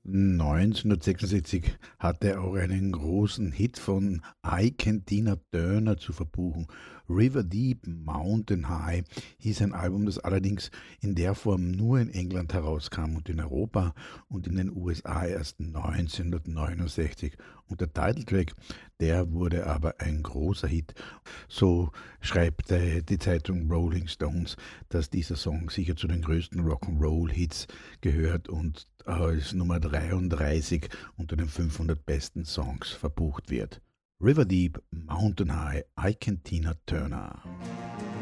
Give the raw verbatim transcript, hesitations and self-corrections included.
neunzehnhundertsechsundsechzig hatte er auch einen großen Hit von Ike Tina Turner zu verbuchen. River Deep, Mountain High hieß ein Album, das allerdings in der Form nur in England herauskam und in Europa und in den U S A erst neunzehnhundertneunundsechzig. Und der Titeltrack, der wurde aber ein großer Hit. So schreibt äh, die Zeitung Rolling Stones, dass dieser Song sicher zu den größten Rock'n'Roll-Hits gehört und als Nummer dreiunddreißig unter den fünfhundert besten Songs verbucht wird. River Deep, Mountain High, Ike Tina Turner.